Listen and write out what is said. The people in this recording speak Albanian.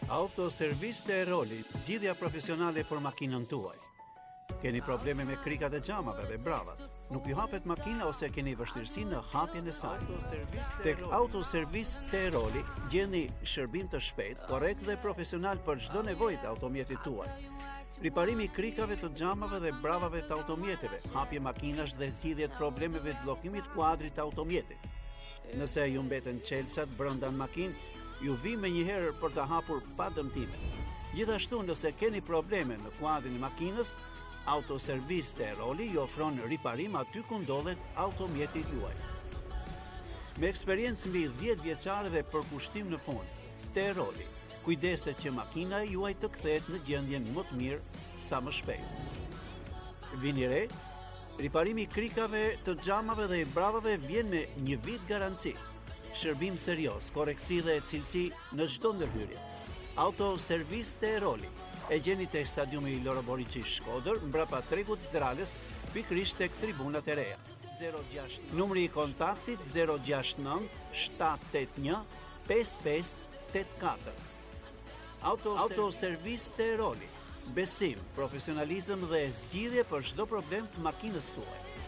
Autoservis të Eroli, zgjidhja profesionale për makinën tuaj. Keni probleme me krikat e xhamave dhe bravat, nuk ju hapet makina ose keni vështirësi në hapjen e saj. Tek Autoservis të Eroli gjeni shërbim të shpejtë, korrekt dhe profesional për çdo nevojë të automjetit tuaj. Riparimi i krikave të xhamave dhe bravave të automjeteve, hapje makinash dhe zgjidhje të problemeve të bllokimit kuadrit të automjetit. Nëse ju mbeten çelësat brenda në makinë, ju vi me njëherë për të hapur pa dëmtime. Gjithashtu, nëse keni probleme në kuadrin e makinës, Autoservis të Eroli ju ofron riparim aty ku ndodhet automjeti juaj. Me eksperiencë mbi 10 vjeçare dhe përkushtim në punë, të Eroli, kujdeset që makina juaj të kthehet në gjendjen më të mirë sa më shpejt. Vini re, riparimi i krikave të xhamave dhe i bravave vjen me 1 vit garanci. Shërbim serioz, koreksi dhe cilësi në çdo ndërhyrje. Autoservis të Eroli. E gjeni tek stadiumi i Loro Boriçi Shkodër, mbrapa tregut Zdralës, pikërisht tek tribunat e reja. 06 numri i kontaktit 069 781 5584. Autoservis të Eroli. Besim, profesionalizëm dhe zgjidhje për çdo problem të makinës tuaj.